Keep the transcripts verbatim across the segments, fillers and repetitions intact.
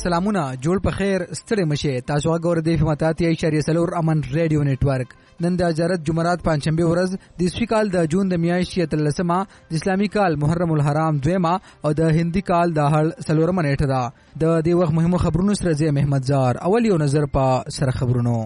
سلامونه جوړ په خیر ستړي مشه تاسو غوړ د فماتاتي اشاریه سلور امن ریډیو نتورک نن د جرت جمعرات پنځشنبه ورځ د اسوي کال د جون د میاشتې تلسمه د اسلامي کال محرم الحرام دویمه او د هندي کال د هل سلورمه نیټه ده د دې وخت مهمو خبرونو سره زه محمد زار اول یو نظر په سره خبرونو.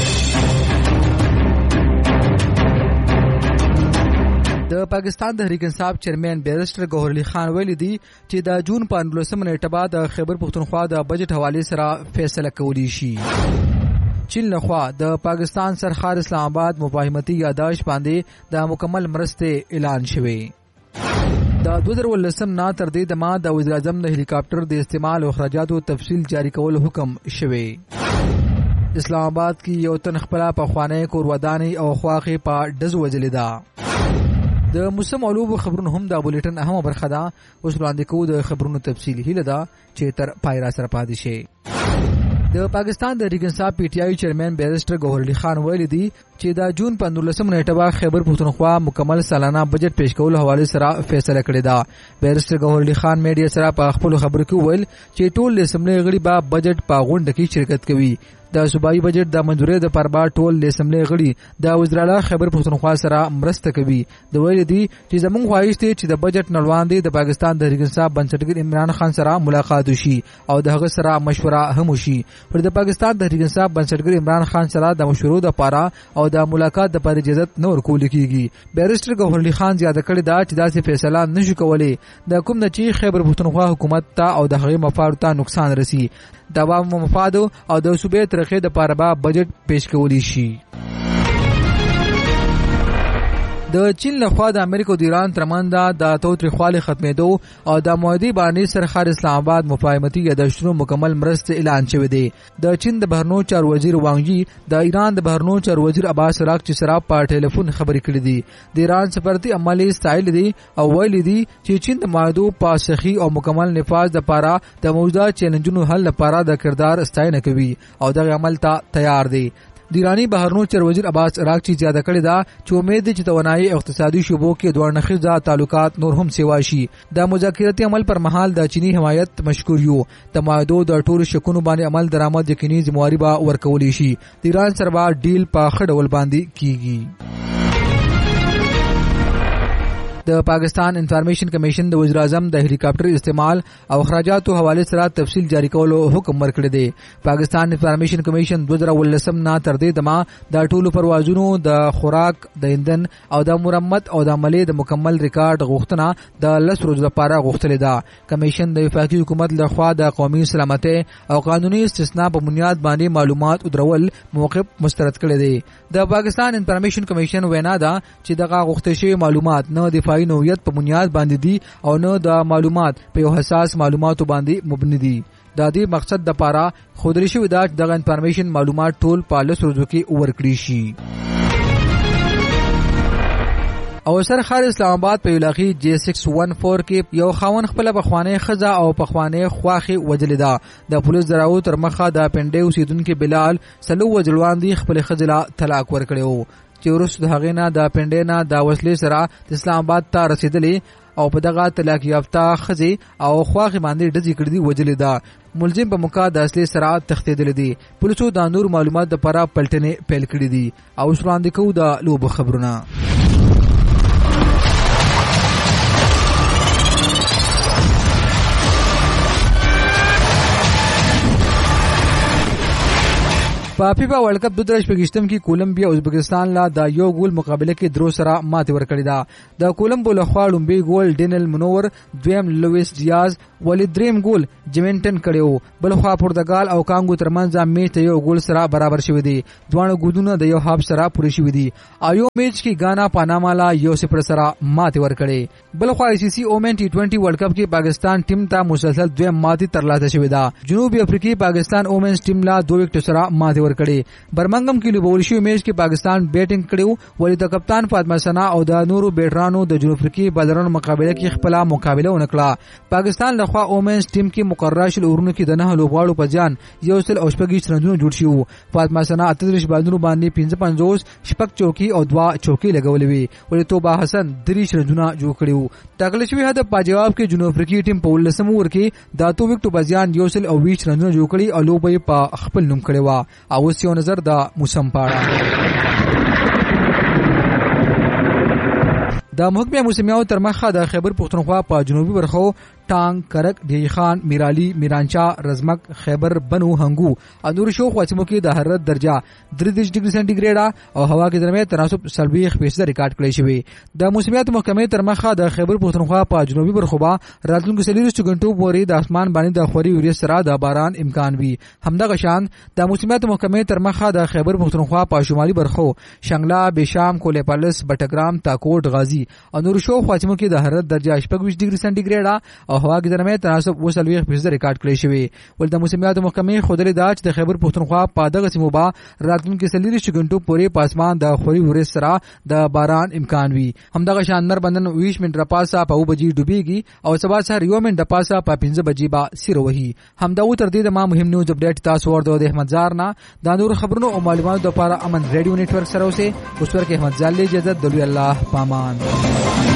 د پاکستان د تحریک انصاف چیرمن بیرسټر ګوهر علي خان ویلي دی چې د جون په نولسمه نیټه بعد د خیبر پښتونخوا د بجټ حواله سره فیصله کولی شي. چین لخوا د پاکستان سرخار اسلام آباد مفاهمتي یادداشت باندې د مکمل مرستې اعلان شوی. د دوه هزار ولسم نه تر دې دمه د وزیر اعظم د هلیکاپټر د استعمال او اخراجاتو تفصیل جاری کول حکم شوی. اسلام آباد کې یو تن خپل په خوانه کور وداني او خواخي په دزو وجلیدا. د موسم علوب خبرونو هم د بولیټن اهمه برخه ده. اوس وړاندې کوو د خبرونو تفصیل هله ده چې تر پای را سره پاتې شي. د پاکستان د تحریک انصاف پی ټی آی چیرمن بیرسټر ګوهر علي خان ویلي دی چې د جون په نولسمه نیټه بعد خیبر پښتونخوا مکمل سالانه بجټ پیش کول حواله سره فیصله کړې ده. بیرسټر ګوهر علي خان میډیا سره په خپل خبرو کې ویل چې ټول اسمبلی غړي به بجټ په غونډه کې شرکت کوي. د صوبایي بجټ د منځوري د پربا ټول اسمبلی غړي د وزیر اعلی خیبر پښتونخوا سره مرسته کوي. د ویل دي چې زموږ خواهش دی چې د بجټ نړواندې د پاکستان د تحریک انصاف بنسټګر عمران خان سره ملاقات وشي او د هغه سره مشوره هم وشي. پر د پاکستان د تحریک انصاف بنسټګر عمران خان سره د مشورو د پاره او د ملاقات د پر اجازه نور کول کیږي. بیرسټر ګوهر علي خان زیاده کړی دا چې داسې فیصله نشي کولای د کوم د چی خیبر پښتونخوا حکومت ته او د هغه مفاد ته نقصان رسی. د عوام مفاد او د صوبې ترخه د پاره به بجټ پیش کولی شي. د چین لخوا د امریکا او د ایران ترمنځ د توتریخوالي ختمېدو او د معاهدې باندې سرخار اسلام آباد مفاهمتي یادداشتونو مکمل مرسته اعلان شوی دی. د چین د بهرنیو چارو وزیر وانګ جی د ایران د بهرنیو چارو وزیر عباس راغچی سره په ټلیفون خبرې کړې دي. د ایران سفارتي عملي ستایل دي او ویلي دي چې چین د معاهدو په صحیح او مکمل نفاذ لپاره د موجوده چیلنجونو حل لپاره د کردار ستاینه کوي او د عمل ته تیار دي. د ایرانی بهرنیو چارو وزیر عباس راغچی زیاده کړی دا چې امید دي چې توانایي اقتصادي شعبو کې دوه نخیزه تعلقات نور هم سیوا شي. د مذاکراتي عمل پر مهال د چینی حمایت مشکور یو. د معاهدو د ټولو شکونو باندې عمل درآمد یقیني ذمہواری به ورکولی شي. د ایران سره ډیل په خړول باندې کیږي. د پاکستان انفارمیشن کمیشن د وزیر اعظم د هلیکاپټر استعمال او اخراجاتو حواله سره تفصیل جاری کولو حکم ورکړی دی. پاکستان انفارمیشن کمیشن دوه هزار ولسم نه تر دې دمه د ټولو پروازونو د خوراک د ایندن او د مرمت او د عملي د مکمل ریکارډ غوښتنه د لس ورځې لپاره غوښتلې ده. کمیشن د وفاقي حکومت لخوا د قومي سلامتۍ او قانوني استثناء په بنیاد باندې معلومات درول موقف مسترد کړی دی. د پاکستان انفارمیشن کمیشن وینا ده چې دغه غوښتل شوی معلومات نه د نوعیت په بنیاد باندې دي او نه د معلومات په یو حساس معلوماتو باندې مبني دي. د دې مقصد د پاره خودري شوی دا دغه انفارمیشن معلومات ټول په لس ورځو کې ورکړي شي. او سرخار اسلام آباد په علاقې جی سکس ون فور کې یو خاون خپل بخوانه خزه او بخوانه خواخي وجلیدا. د پولیس دراو تر مخه د پنډې اوسیدونکو بلال سلو وجلوان دی خپل خزله طلاق ورکړو چې ورسره هغه نه د پنډې نه د وسلې سره اسلام آباد ته رسیدلی او په دغه طلاق یافته خزي او خواخي باندې ډزې کړې دي وجلیدا. ملزم په موقع د اصلي سره تختیدل دي. پولیسو د نور معلومات د لپاره پلټنې پیل کړې دي. او وړاندې کوو د لوب خبرونه. په فیفا ورلد کپ دوه هزار شپږم کې کولمبیا ازبکستان لا د یو ګول مقابله کې درو سره ماتې ورکړې ده. د کولمبو لخوا لومبي ګول ډینل منور، دویم لویس ډیاز، ولې دریم ګول جمنټن کړو. بل خوا پرتګال او کانګو ترمنځ میچ یو ګول سره برابر شوی دی. دوه ګولونه د یو هاف سره پوره شوی دي. ایو میچ کې غانا پاناما لا یو صفر سره ماتې ورکړې. بل خوا آی سی سی اومن ټي ټوئنټي ورلد کپ کې پاکستان ټیم ته مسلسل دویم ماتې ترلاسه شوې ده. جنوبي افریقا پاکستان اومنز ټیم لا دوه وکټ سره ماتې ورکړي. برمنګم کې لوبول شوی میچ کې پاکستان بیټینګ کړو ولې د کپتان فاطمه سنا او د نورو بیټرانو د جنوب افریقي بالرانو مقابله کې خپل مقابله ونکړه. پاکستان لخوا اومنز ټیم کې مقرره شل اورونو کې د نه لوبغاړو په ځان یو سل او شپږ رنونه جوړ شو. فاطمه سنا اتلس بالونو باندې پنځه پنځوس شپږ چوکي او دوا چوکي لګولې وي ولې توبه حسن درې رنونه جوړ کړو. ټاکل شوی هدف په جواب کې جنوب افریقي ټیم په ولسم اور کې د اتو وکټو په ځان یو سل او بیس رنونه جوړ کړي او لوبې په خپل نوم کړي وا. او یو نظر د موسم پاړه د محکمه موسمیاو تر مخه د خیبر پختونخوا په جنوبي برخو ټانګ، کرک، ډیری خان، میرالی، میرانچا، رزمک، خیبر، بنو، هنګو او نور شو خواتمو کې د حرارت درجه درې ډیګري سانتیګریډ او هوا کې درمه تناسب سلبیخ فیصد ریکارډ کړی شوی. د موسمیات محکمې تر مخه د خیبر پختونخوا په جنوبي برخو با راتلونکو سلیریس غنټو پورې د اسمان باندې د خوري وریځ سره د باران امکان وي. همدغه شان د موسمیات محکمې تر مخه د خیبر پختونخوا په شمالي برخو شنګلا، بشام، کولپالس، بټګرام، تاکوټ، غازی او نور شو خواتمو کې د حرارت درجه شپږ ډیګري سانتیګریډ او هوا کې درمه تناسب وسلويخ فیصد ریکارډ کړی شوی. ول د موسمیات محکمې خودلې داج د خیبر پختونخوا په دغه سیمو با راتلونکو سلیریس غنټو پورې په اسمان د خوري وریځ سره د باران امکان وي. همدغه شان نربندن ویش منټ رپاسا په وبجی ډوبېږي او سبا سره یو منټ پاسا په پنځه بجې با سیره وهي. همدغه تر دې د ما مهم نیوز اپډیټ تاسو ورته د احمد زار نه د نور خبرونو او معلوماتو لپاره امن ریډیو نتورک سره اوسه اوس ورکه احمد زال له اجازه د الله پامان.